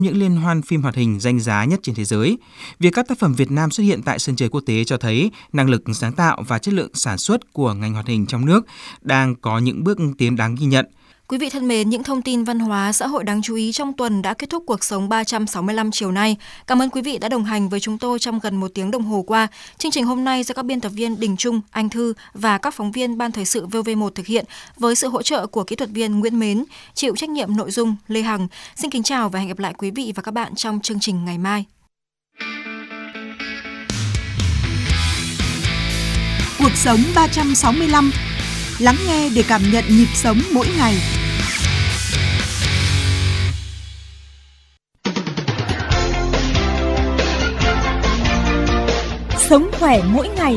những liên hoan phim hoạt hình danh giá nhất trên thế giới. Việc các tác phẩm Việt Nam xuất hiện tại sân chơi quốc tế cho thấy năng lực sáng tạo và chất lượng sản xuất của ngành hoạt hình trong nước đang có những bước tiến đáng ghi nhận. Quý vị thân mến, những thông tin văn hóa xã hội đáng chú ý trong tuần đã kết thúc Cuộc sống 365 chiều nay. Cảm ơn quý vị đã đồng hành với chúng tôi trong gần 1 tiếng đồng hồ qua. Chương trình hôm nay do các biên tập viên Đình Trung, Anh Thư và các phóng viên Ban Thời sự VV1 thực hiện với sự hỗ trợ của kỹ thuật viên Nguyễn Mến, chịu trách nhiệm nội dung Lê Hằng. Xin kính chào và hẹn gặp lại quý vị và các bạn trong chương trình ngày mai. Cuộc sống 365. Lắng nghe để cảm nhận nhịp sống mỗi ngày. Sống khỏe mỗi ngày.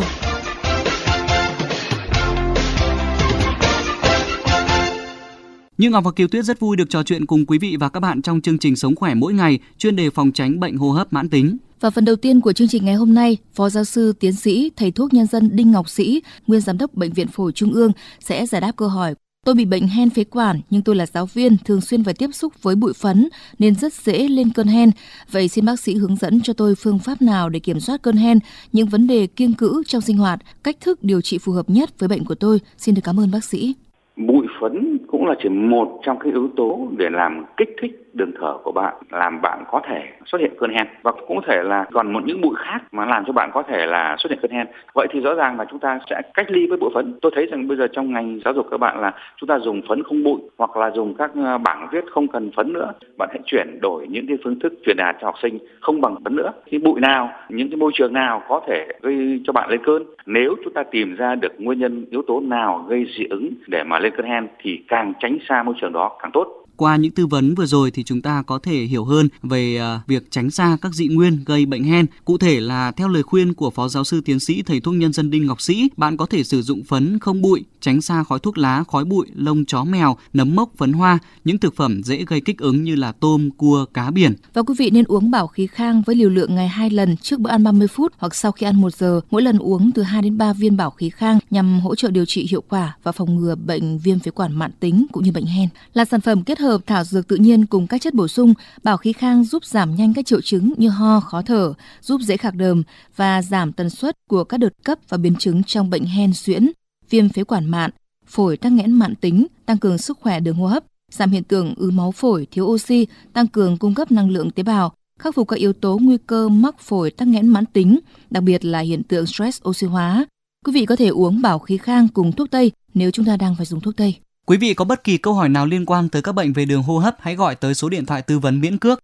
Như Ngọc và Kiều Tuyết rất vui được trò chuyện cùng quý vị và các bạn trong chương trình Sống khỏe mỗi ngày, chuyên đề phòng tránh bệnh hô hấp mãn tính. Và phần đầu tiên của chương trình ngày hôm nay, Phó Giáo sư, Tiến sĩ, Thầy thuốc nhân dân Đinh Ngọc Sĩ, nguyên Giám đốc Bệnh viện Phổi Trung ương sẽ giải đáp câu hỏi: tôi bị bệnh hen phế quản nhưng tôi là giáo viên, thường xuyên phải tiếp xúc với bụi phấn nên rất dễ lên cơn hen. Vậy xin bác sĩ hướng dẫn cho tôi phương pháp nào để kiểm soát cơn hen, những vấn đề kiêng cữ trong sinh hoạt, cách thức điều trị phù hợp nhất với bệnh của tôi. Xin được cảm ơn bác sĩ. Bụi phấn cũng là chỉ một trong các yếu tố để làm kích thích đường thở của bạn, làm bạn có thể xuất hiện cơn hen, và cũng có thể là còn những bụi khác mà làm cho bạn có thể là xuất hiện cơn hen. Vậy thì rõ ràng là chúng ta sẽ cách ly với bụi phấn. Tôi thấy rằng bây giờ trong ngành giáo dục các bạn là chúng ta dùng phấn không bụi hoặc là dùng các bảng viết không cần phấn nữa. Bạn hãy chuyển đổi những cái phương thức truyền đạt cho học sinh không bằng phấn nữa. Cái bụi nào, những cái môi trường nào có thể gây cho bạn lên cơn. Nếu chúng ta tìm ra được nguyên nhân yếu tố nào gây dị ứng để mà lên cơn hen thì càng tránh xa môi trường đó càng tốt. Qua những tư vấn vừa rồi thì chúng ta có thể hiểu hơn về việc tránh xa các dị nguyên gây bệnh hen. Cụ thể là theo lời khuyên của Phó Giáo sư Tiến sĩ Thầy thuốc nhân dân Đinh Ngọc Sĩ, bạn có thể sử dụng phấn không bụi, tránh xa khói thuốc lá, khói bụi, lông chó mèo, nấm mốc, phấn hoa, những thực phẩm dễ gây kích ứng như là tôm, cua, cá biển. Và quý vị nên uống bảo khí khang với liều lượng ngày 2 lần trước bữa ăn 30 phút hoặc sau khi ăn 1 giờ, mỗi lần uống từ 2 đến 3 viên bảo khí khang nhằm hỗ trợ điều trị hiệu quả và phòng ngừa bệnh viêm phế quản mãn tính cũng như bệnh hen. Là sản phẩm kết hợp thảo dược tự nhiên cùng các chất bổ sung, bảo khí khang giúp giảm nhanh các triệu chứng như ho, khó thở, giúp dễ khạc đờm và giảm tần suất của các đợt cấp và biến chứng trong bệnh hen suyễn, viêm phế quản mạn, phổi tắc nghẽn mãn tính, tăng cường sức khỏe đường hô hấp, giảm hiện tượng ứ máu phổi, thiếu oxy, tăng cường cung cấp năng lượng tế bào, khắc phục các yếu tố nguy cơ mắc phổi tắc nghẽn mãn tính, đặc biệt là hiện tượng stress oxy hóa. Quý vị có thể uống bảo khí khang cùng thuốc tây nếu chúng ta đang phải dùng thuốc tây. Quý vị có bất kỳ câu hỏi nào liên quan tới các bệnh về đường hô hấp, hãy gọi tới số điện thoại tư vấn miễn cước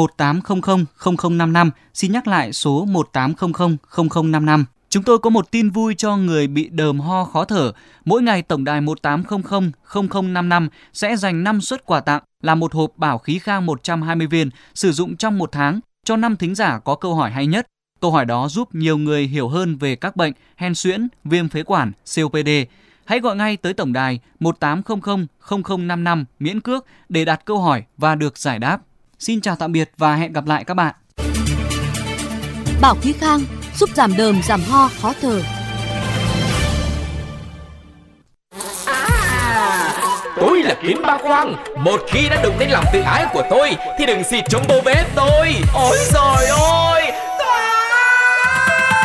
1800 0055. Xin nhắc lại số 1800 0055. Chúng tôi có một tin vui cho người bị đờm ho khó thở. Mỗi ngày tổng đài 1800 0055 sẽ dành 5 suất quà tặng là một hộp bảo khí khang 120 viên sử dụng trong 1 tháng cho 5 thính giả có câu hỏi hay nhất. Câu hỏi đó giúp nhiều người hiểu hơn về các bệnh hen suyễn, viêm phế quản, COPD. Hãy gọi ngay tới tổng đài 1800 0055 miễn cước để đặt câu hỏi và được giải đáp. Xin chào tạm biệt và hẹn gặp lại các bạn. Bảo khí khang giúp giảm đờm, giảm ho, khó thở. Tôi là Kiến Ba Khoang. Một khi đã đụng đến lòng tự ái của tôi thì đừng xịt chống bô bế tôi. Ôi trời ơi!